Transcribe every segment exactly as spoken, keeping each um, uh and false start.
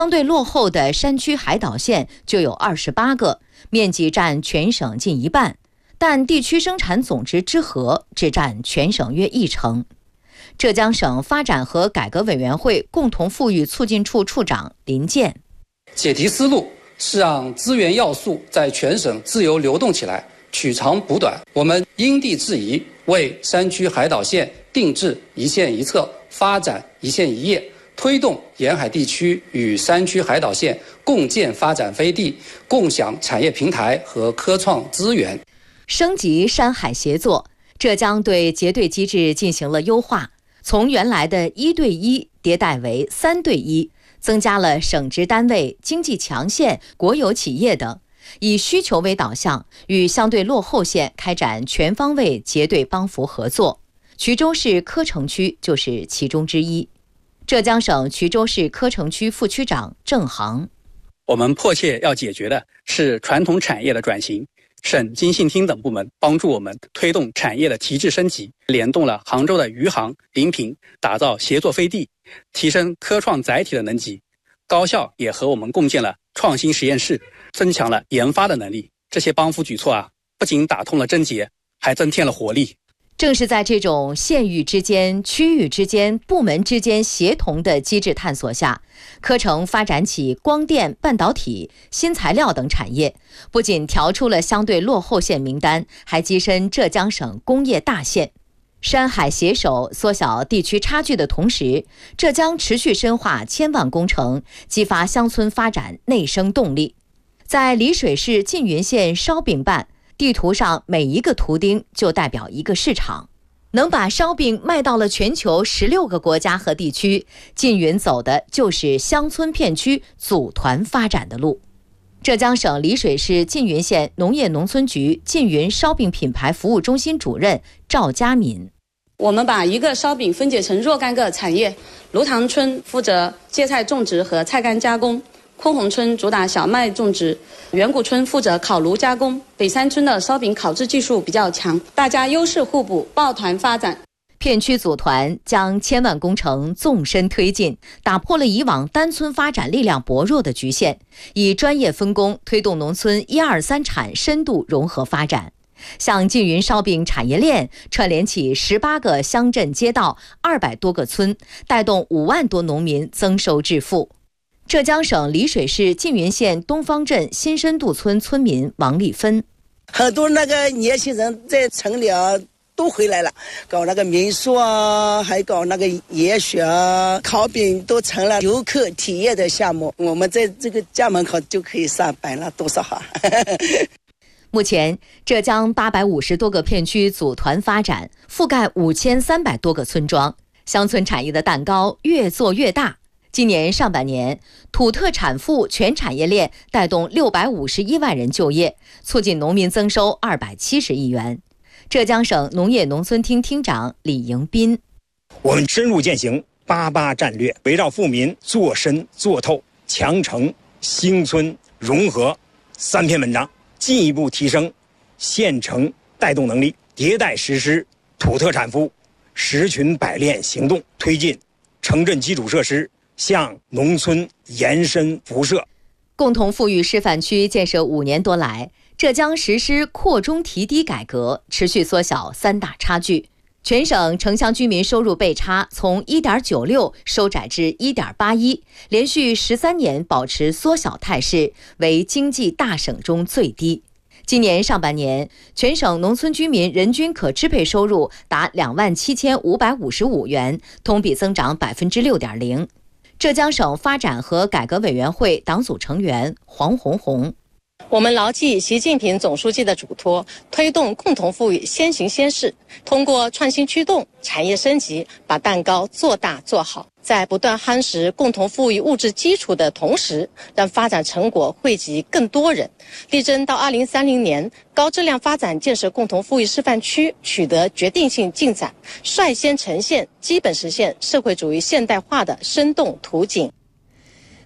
相对落后的山区海岛县就有二十八个，面积占全省近一半，但地区生产总值之和只占全省约一成。浙江省发展和改革委员会共同富裕促进处处长林健， 解题思路是让资源要素在全省自由流动起来，取长补短。我们因地制宜，为山区海岛县定制一县一策，发展一县一业，推动沿海地区与山区海岛县共建发展飞地，共享产业平台和科创资源。 升级山海协作，浙江对结对机制进行了优化，从原来的一对一迭代为三对一，增加了省直单位、经济强县、国有企业等，以需求为导向，与相对落后县开展全方位结对帮扶合作。衢州市柯城区就是其中之一。浙江省衢州市柯城区副区长郑航， 我们迫切要解决的是传统产业的转型。省经信厅等部门帮助我们推动产业的提质升级，联动了杭州的余杭、临平，打造协作飞地，提升科创载体的能级。高校也和我们共建了创新实验室，增强了研发的能力。这些帮扶举措啊，不仅打通了症结，还增添了活力。 正是在这种县域之间、区域之间、部门之间协同的机制探索下，柯城发展起光电、半导体、新材料等产业，不仅调出了相对落后县名单，还跻身浙江省工业大县。山海携手缩小地区差距的同时，浙江持续深化千万工程，激发乡村发展内生动力。在丽水市缙云县烧饼办，地图上每一个图钉就代表一个市场，能把烧饼卖到了全球十六个国家和地区，缙云走的就是乡村片区组团发展的路。浙江省丽水市缙云县农业农村局缙云烧饼品牌服务中心主任赵佳敏， 我们把一个烧饼分解成若干个产业，芦塘村负责芥菜种植和菜干加工，昆洪村主打小麦种植，远古村负责烤炉加工，北山村的烧饼烤制技术比较强，大家优势互补，抱团发展。 片区组团将千万工程纵深推进，打破了以往单村发展力量薄弱的局限，以专业分工推动农村一二三产深度融合发展。像缙云烧饼产业链串联起十八个乡镇街道、二百多个村，带动五万多农民增收致富。浙江省丽水市缙云县东方镇新深度村村民王丽芬， 很多那个年轻人在城里啊都回来了，搞那个民宿啊，还搞那个野雪啊，烤饼都成了游客体验的项目。我们在这个家门口就可以上班了，多少好。 目前，浙江八百五十多个片区组团发展，覆盖五千三百多个村庄，乡村产业的蛋糕越做越大。今年上半年，土特产副全产业链带动六百五十一万人就业，促进农民增收二百七十亿元。浙江省农业农村厅厅长李迎斌， 我们深入践行八八战略，围绕富民做深做透、强城兴村融合三篇文章，进一步提升县城带动能力，迭代实施土特产副十群百炼行动，推进城镇基础设施向农村延伸辐射。 共同富裕示范区建设五年多来，浙江实施扩中提低改革，持续缩小三大差距。全省城乡居民收入倍差从 一点九六 收窄至 一点八一， 连续十三年保持缩小态势，为经济大省中最低。今年上半年，全省农村居民人均可支配收入达两万七千五百五十五元，同比增长 百分之六点零。浙江省发展和改革委员会党组成员黄红红， 我们牢记习近平总书记的嘱托，推动共同富裕先行先试，通过创新驱动、产业升级，把蛋糕做大做好，在不断夯实共同富裕物质基础的同时，让发展成果惠及更多人，力争到二零三零年高质量发展建设共同富裕示范区取得决定性进展，率先呈现基本实现社会主义现代化的生动图景。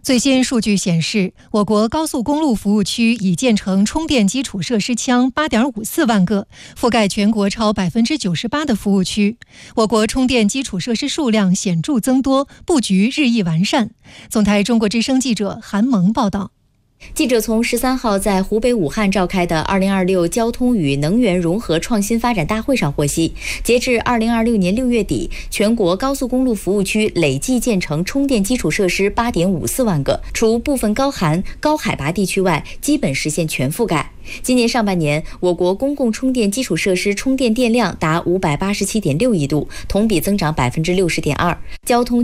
最新数据显示，我国高速公路服务区已建成充电基础设施腔 八点五四万个，覆盖全国超 百分之九十八 的服务区。我国充电基础设施数量显著增多，布局日益完善。总台中国之声记者韩萌报道。 记者从十三号在湖北武汉召开的二零二六交通与能源融合创新发展大会上获悉，截至二零二六年六月底，全国高速公路服务区累计建成充电基础设施 八点五四万个，除部分高寒、高海拔地区外，基本实现全覆盖。今年上半年，我国公共充电基础设施充电电量达五百八十七点六亿度，同比增长百分之六十点二。交通